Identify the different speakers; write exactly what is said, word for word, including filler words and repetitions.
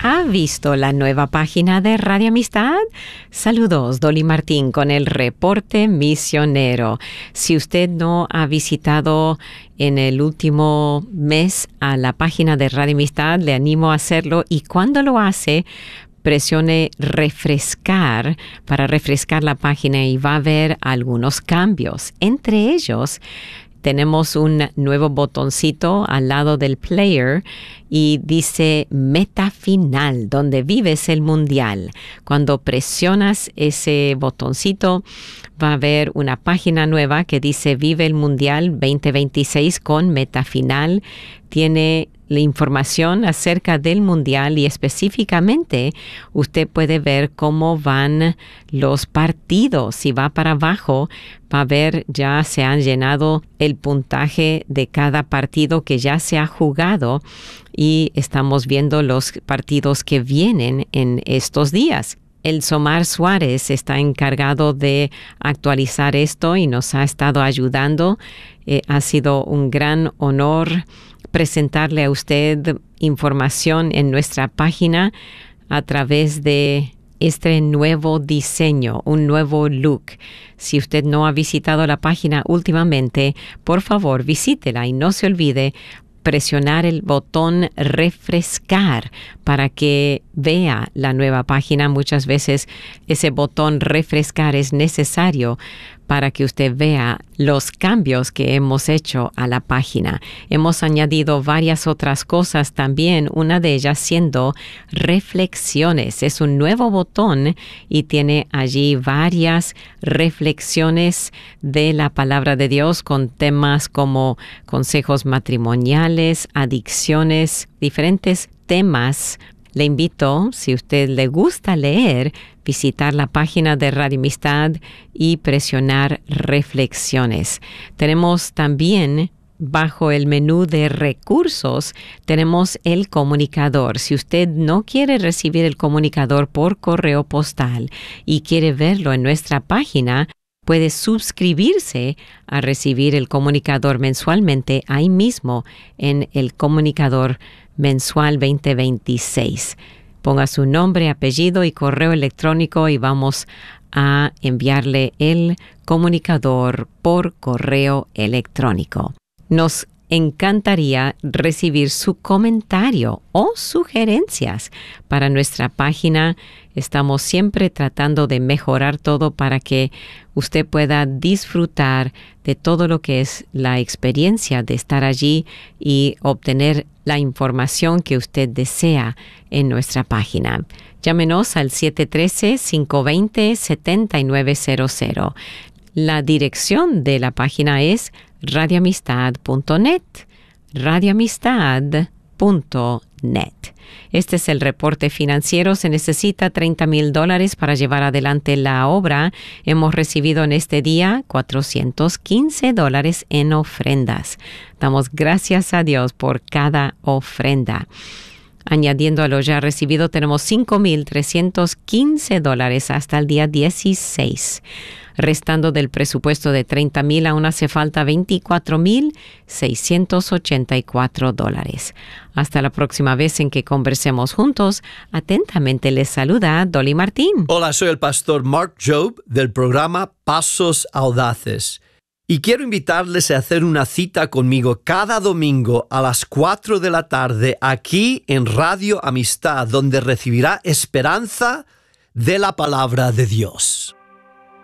Speaker 1: ¿Ha visto la nueva página de Radio Amistad? Saludos, Dolly Martín con el reporte misionero. Si usted no ha visitado en el último mes a la página de Radio Amistad, le animo a hacerlo, y cuando lo hace, presione refrescar para refrescar la página y va a ver algunos cambios. Entre ellos, tenemos un nuevo botoncito al lado del player y dice Meta Final, donde vives el Mundial. Cuando presionas ese botoncito, va a haber una página nueva que dice Vive el Mundial veinte veintiséis con Meta Final. Tiene la información acerca del Mundial y específicamente usted puede ver cómo van los partidos. Si va para abajo, va a ver ya se han llenado el puntaje de cada partido que ya se ha jugado y estamos viendo los partidos que vienen en estos días. El Somar Suárez está encargado de actualizar esto y nos ha estado ayudando. Eh, ha sido un gran honor presentarle a usted información en nuestra página a través de este nuevo diseño, un nuevo look. Si usted no ha visitado la página últimamente, por favor visítela y no se olvide presionar el botón refrescar para que vea la nueva página. Muchas veces ese botón refrescar es necesario para que usted vea los cambios que hemos hecho a la página. Hemos añadido varias otras cosas también, una de ellas siendo reflexiones. Es un nuevo botón y tiene allí varias reflexiones de la palabra de Dios con temas como consejos matrimoniales, adicciones, diferentes temas. Le invito, si usted le gusta leer, visitar la página de Radio Amistad y presionar reflexiones. Tenemos también, bajo el menú de recursos, tenemos el comunicador. Si usted no quiere recibir el comunicador por correo postal y quiere verlo en nuestra página, puede suscribirse a recibir el comunicador mensualmente ahí mismo en el comunicador mensual veinte veintiséis. Ponga su nombre, apellido y correo electrónico y vamos a enviarle el comunicador por correo electrónico. Nos encantaría recibir su comentario o sugerencias para nuestra página. Estamos siempre tratando de mejorar todo para que usted pueda disfrutar de todo lo que es la experiencia de estar allí y obtener la información que usted desea en nuestra página. Llámenos al siete uno tres, cinco dos cero, siete nueve cero cero. La dirección de la página es radio amistad punto net, radio amistad punto net. Este es el reporte financiero. Se necesita treinta mil dólares para llevar adelante la obra. Hemos recibido en este día cuatrocientos quince dólares en ofrendas. Damos gracias a Dios por cada ofrenda. Añadiendo a lo ya recibido, tenemos cinco mil trescientos quince dólares hasta el día dieciséis. Restando del presupuesto de treinta mil, aún hace falta veinticuatro mil seiscientos ochenta y cuatro dólares. Hasta la próxima vez en que conversemos juntos, atentamente les saluda Dolly Martín.
Speaker 2: Hola, soy el pastor Mark Jobe del programa Pasos Audaces. Y quiero invitarles a hacer una cita conmigo cada domingo a las cuatro de la tarde aquí en Radio Amistad, donde recibirá esperanza de la palabra de Dios.